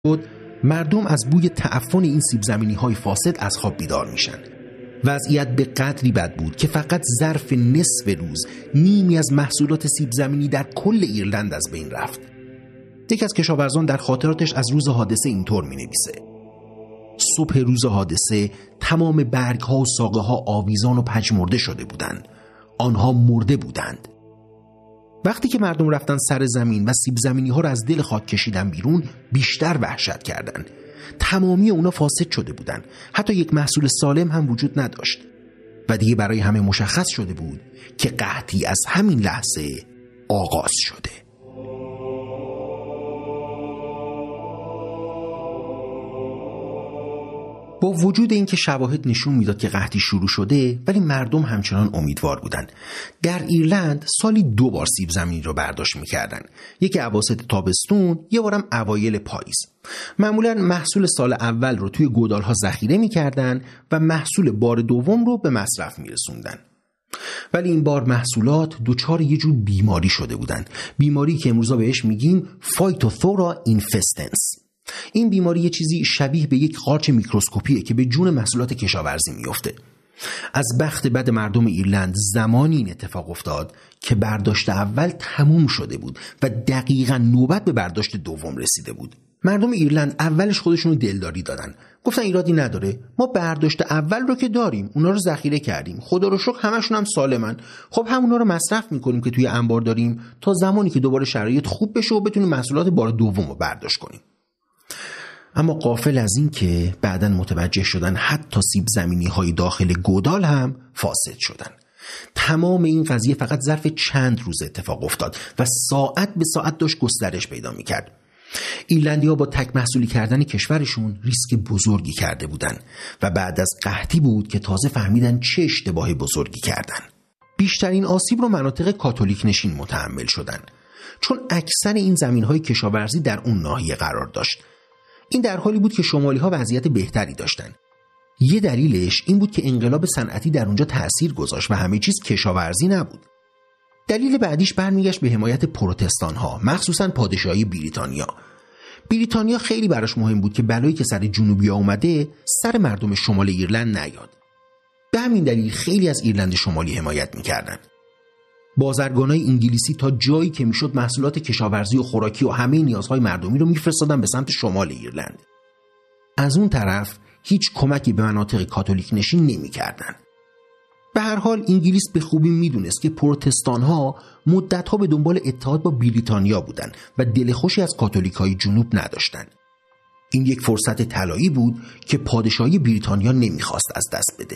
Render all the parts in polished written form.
مردم از بوی تعفن این سیب زمینی های فاسد از خواب بیدار میشن. وضعیت به قدری بد بود که فقط ظرف نصف روز نیمی از محصولات سیب زمینی در کل ایرلند از بین رفت. یکی از کشاورزان در خاطراتش از روز حادثه اینطور می‌نویسه: صبح روز حادثه تمام برگ‌ها و ساقه‌ها آویزان و پژمرده شده بودند. آنها مرده بودند. وقتی که مردم رفتن سر زمین و سیب زمینی‌ها را از دل خاک کشیدن بیرون، بیشتر وحشت کردند. تمامی اونا فاسد شده بودند. حتی یک محصول سالم هم وجود نداشت. و دیگه برای همه مشخص شده بود که قحطی از همین لحظه آغاز شده. با وجود اینکه شواهد نشون میداد که قحطی شروع شده، ولی مردم همچنان امیدوار بودند. در ایرلند سالی 2 بار سیب زمینی رو برداشت میکردن. یکی اواسط تابستون، یه بارم اوایل پاییز. معمولا محصول سال اول رو توی گودال‌ها ذخیره میکردن و محصول بار دوم رو به مصرف میرسوندن. ولی این بار محصولات دچار یه جور بیماری شده بودن. بیماری که امروزا بهش میگیم فایتوثورا اینفستنس. این بیماری یه چیزی شبیه به یک قارچ میکروسکوپیه که به جون محصولات کشاورزی میفته. از بخت بد مردم ایرلند زمانی این اتفاق افتاد که برداشت اول تموم شده بود و دقیقاً نوبت به برداشت دوم رسیده بود. مردم ایرلند اولش خودشونو دلداری دادن. گفتن ایرادی نداره، ما برداشت اول رو که داریم، اونا رو ذخیره کردیم، خدا رو شکر همشون هم سالمن. خب همونا رو مصرف میکنیم که توی انبار داریم تا زمانی که دوباره شرایط خوب بشه و بتونیم محصولات بار دوم رو برداشت کنیم. اما غافل از این که بعداً متوجه شدن حتی سیب زمینی های داخل گودال هم فاسد شدن. تمام این قضیه فقط ظرف چند روز اتفاق افتاد و ساعت به ساعت داشت گسترش پیدا میکرد. ایرلندی‌ها با تک محصولی کردن کشورشون ریسک بزرگی کرده بودن و بعد از قحطی بود که تازه فهمیدن چه اشتباه بزرگی کردن. بیشترین آسیب رو مناطق کاتولیک نشین متحمل شدن، چون اکثر این زمین‌های کشاورزی در اون ناحیه قرار داشت. این در حالی بود که شمالی‌ها وضعیت بهتری داشتن. یه دلیلش این بود که انقلاب صنعتی در اونجا تأثیر گذاشت و همه چیز کشاورزی نبود. دلیل بعدیش برمیگشت به حمایت پروتستان‌ها، مخصوصاً پادشاهی بریتانیا. بریتانیا خیلی براش مهم بود که بلایی که سر جنوبی‌ها اومده سر مردم شمال ایرلند نیاد. به همین دلیل خیلی از ایرلند شمالی حمایت می‌کردن. بازرگانای انگلیسی تا جایی که میشد محصولات کشاورزی و خوراکی و همه نیازهای مردمی رو میفرستادن به سمت شمال ایرلند. از اون طرف هیچ کمکی به مناطق کاتولیک نشین نمی‌کردن. به هر حال انگلیس به خوبی میدونست که پروتستان‌ها مدت‌ها به دنبال اتحاد با بریتانیا بودن و دلخوشی از کاتولیک‌های جنوب نداشتن. این یک فرصت طلایی بود که پادشاهی بریتانیا نمیخواست از دست بده.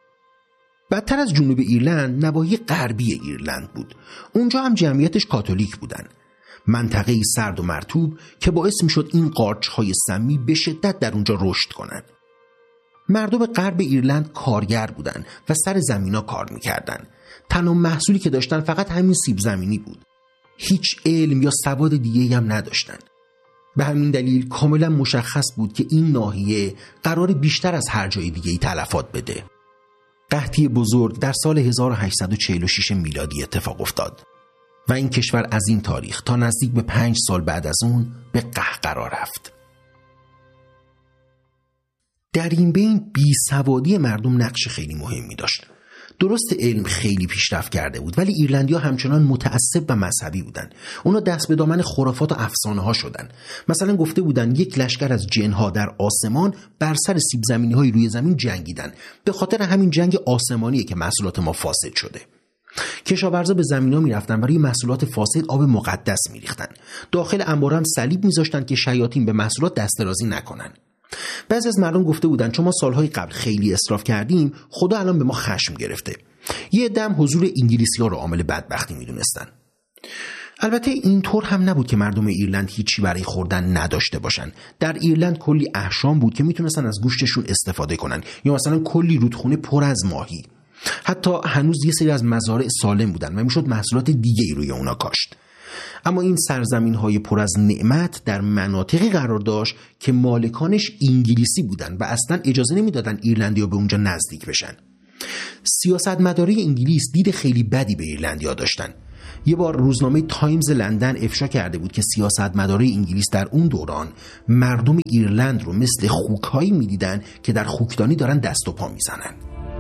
بدتر از جنوب ایرلند نواحی غربی ایرلند بود. اونجا هم جمعیتش کاتولیک بودن. منطقه‌ای سرد و مرطوب که باعث میشد این قارچ‌های سمی به شدت در اونجا رشد کنند. مردم غرب ایرلند کارگر بودن و سر زمینا کار میکردن. تنها محصولی که داشتن فقط همین سیب زمینی بود. هیچ علم یا سواد دیگه‌ای هم نداشتن. به همین دلیل کاملا مشخص بود که این ناحیه قرار بیشتر از هر جای دیگه‌ای تلفات بده. قحطی بزرگ در سال 1846 میلادی اتفاق افتاد و این کشور از این تاریخ تا نزدیک به 5 سال بعد از اون به قحط رفت. در این بین بیسوادی مردم نقش خیلی مهمی داشت. درست علم خیلی پیشرفت کرده بود، ولی ایرلندی‌ها همچنان متعصب و مذهبی بودن. اونا دست به دامن خرافات و افسانه‌ها شدن. مثلا گفته بودن یک لشکر از جن‌ها در آسمان بر سر سیب زمینی‌های روی زمین جنگیدن. به خاطر همین جنگ آسمانیه که محصولات ما فاسد شده. کشاورزا به زمینا میرفتن و روی محصولات فاسد آب مقدس میریختن. داخل انبار هم صلیب میذاشتن که شیاطین به محصولات دست درازی نکنن. بعضی از مردم گفته بودن چون ما سالهای قبل خیلی اسراف کردیم، خدا الان به ما خشم گرفته. یه دم حضور انگلیسی‌ها رو عامل بدبختی میدونستن. البته اینطور هم نبود که مردم ایرلند هیچی برای خوردن نداشته باشن. در ایرلند کلی احشام بود که میتونستن از گوشتشون استفاده کنن، یا مثلا کلی رودخونه پر از ماهی. حتی هنوز یه سری از مزارع سالم بودن و میشد محصولات دیگه‌ای روی اونا کاشت. اما این سرزمین‌های پر از نعمت در مناطقی قرار داشت که مالکانش انگلیسی بودن و اصلا اجازه نمیدادن ایرلندی‌ها به اونجا نزدیک بشن. سیاستمدارای انگلیس دید خیلی بدی به ایرلندی‌ها داشتن. یه بار روزنامه تایمز لندن افشا کرده بود که سیاستمدارای انگلیس در اون دوران مردم ایرلند رو مثل خوک‌هایی می‌دیدن که در خوکدانی دارن دست و پا میزنن.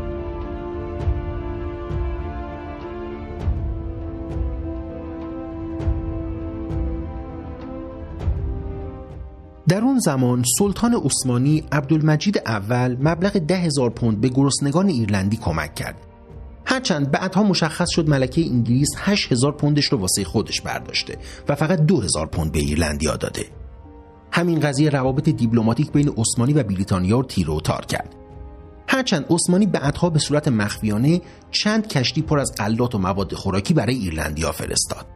در اون زمان سلطان عثمانی عبدالمجید اول مبلغ 10,000 پوند به گرسنگان ایرلندی کمک کرد. هرچند بعدها مشخص شد ملکه انگلیس 8,000 پوندش رو واسه خودش برداشته و فقط 2,000 پوند به ایرلندیا داده. همین قضیه روابط دیپلماتیک بین عثمانی و بریتانیا رو تیر و تار کرد. هرچند عثمانی بعدها به صورت مخفیانه چند کشتی پر از غلات و مواد خوراکی برای ایرلندیا فرستاد.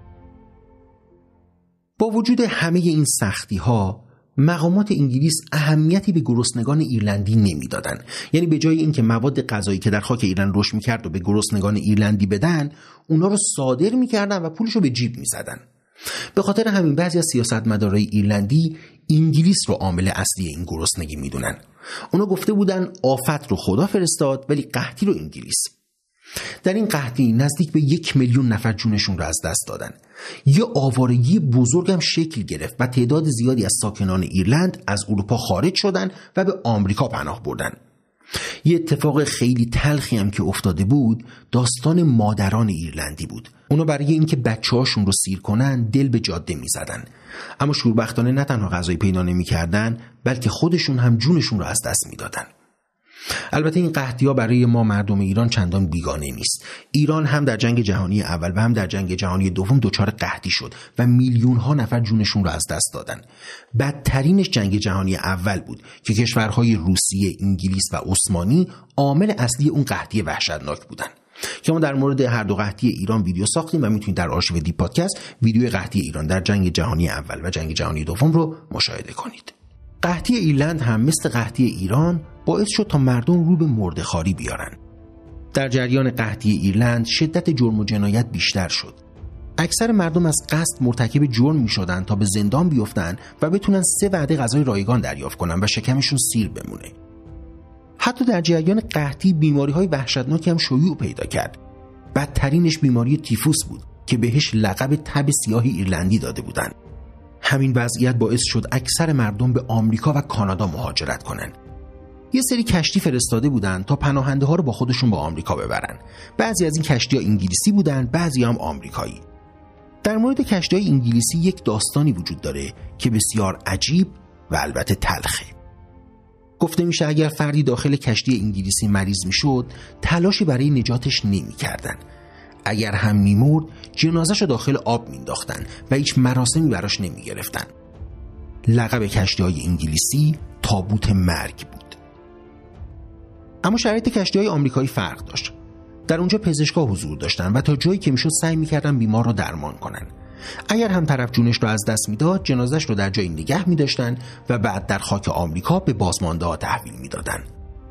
با وجود همه این سختی‌ها، مقامات انگلیس اهمیتی به گرسنگان ایرلندی نمیدادن. یعنی به جای اینکه مواد غذایی که در خاک ایرلند رشد می‌کرد و به گرسنگان ایرلندی بدن، اونا رو صادر می‌کردن و پولشو به جیب می‌زدن. به خاطر همین بعضی از سیاستمدارای ایرلندی انگلیس رو عامل اصلی این گرسنگی میدونن. اونا گفته بودن آفت رو خدا فرستاد ولی قحطی رو انگلیس. در این قحطی نزدیک به 1,000,000 نفر جونشون رو از دست دادن. یه آوارگی بزرگم شکل گرفت و تعداد زیادی از ساکنان ایرلند از اروپا خارج شدن و به آمریکا پناه بردن. یه اتفاق خیلی تلخی هم که افتاده بود داستان مادران ایرلندی بود. اونا برای اینکه بچه‌هاشون رو سیر کنن دل به جاده می‌زدن، اما شوربختانه نه تنها غذایی پیدا نمی‌کردن بلکه خودشون هم جونشون رو از دست می‌دادن. البته این قحطی‌ها برای ما مردم ایران چندان بیگانه نیست. ایران هم در جنگ جهانی اول و هم در جنگ جهانی دوم دچار قحطی شد و میلیون‌ها نفر جونشون رو از دست دادن. بدترینش جنگ جهانی اول بود که کشورهای روسیه، انگلیس و عثمانی عامل اصلی اون قحطی وحشتناک بودن. که ما در مورد هر دو قحطی ایران ویدیو ساختیم و میتونید در آرشیو دی پادکست ویدیو قحطی ایران در جنگ جهانی اول و جنگ جهانی دوم رو مشاهده کنید. قحطی ایرلند هم مثل قحطی ایران باعث شد تا مردم رو به مرده‌خواری بیارن. در جریان قحطی ایرلند شدت جرم و جنایت بیشتر شد. اکثر مردم از قصد مرتکب جرم می‌شدن تا به زندان بیفتن و بتونن 3 وعده غذای رایگان دریافت کنن و شکمشون سیر بمونه. حتی در جریان قحطی بیماری‌های وحشتناکی هم شیوع پیدا کرد. بدترینش بیماری تیفوس بود که بهش لقب تب سیاه ایرلندی داده بودن. همین وضعیت باعث شد اکثر مردم به آمریکا و کانادا مهاجرت کنن. یه سری کشتی فرستاده بودن تا پناهنده ها رو با خودشون به آمریکا ببرن. بعضی از این کشتی‌ها انگلیسی بودن، بعضی هم آمریکایی. در مورد کشتی‌های انگلیسی یک داستانی وجود داره که بسیار عجیب و البته تلخه. گفته میشه اگر فردی داخل کشتی انگلیسی مریض میشد، تلاشی برای نجاتش نمی‌کردن. اگر هم می‌مرد، جنازه‌شو داخل آب مینداختن و هیچ مراسمی براش نمی‌گرفتن. لقب کشتی‌های انگلیسی تابوت مرگ بود. اما شرایط کشتی‌های آمریکایی فرق داشت. در اونجا پزشکا حضور داشتن و تا جایی که میشد سعی می‌کردن بیمار رو درمان کنن. اگر هم طرف جونش رو از دست میداد، جنازه‌اش رو در جایی نگه می‌داشتن و بعد در خاک آمریکا به بازمانده‌ها تحویل می‌دادن.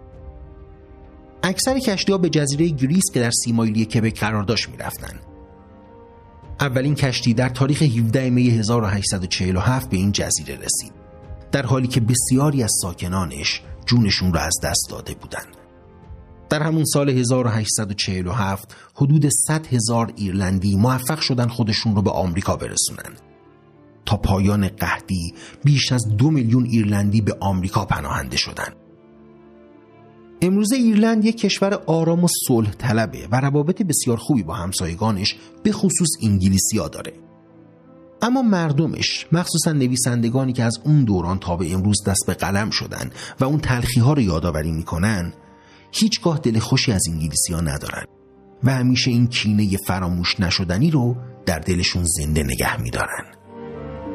اکثر کشتی‌ها به جزیره گریس که در 30 مایلی کبک قرار داشت می‌رفتن. اولین کشتی در تاریخ 17 می 1847 به این جزیره رسید، در حالی که بسیاری از ساکنانش جونشون رو از دست داده بودند. در همون سال 1847 حدود 100,000 ایرلندی موفق شدن خودشون رو به آمریکا برسونن. تا پایان قحطی بیش از 2 میلیون ایرلندی به آمریکا پناهنده شدند. امروزه ایرلند یک کشور آرام و صلح طلبه و روابط بسیار خوبی با همسایگانش به خصوص انگلیسی‌ها داره. اما مردمش، مخصوصا نویسندگانی که از اون دوران تا به امروز دست به قلم شدن و اون تلخی‌ها رو یادآوری میکنن، هیچگاه دل خوشی از انگلیسی‌ها ندارن و همیشه این کینه فراموش نشدنی رو در دلشون زنده نگه میدارن.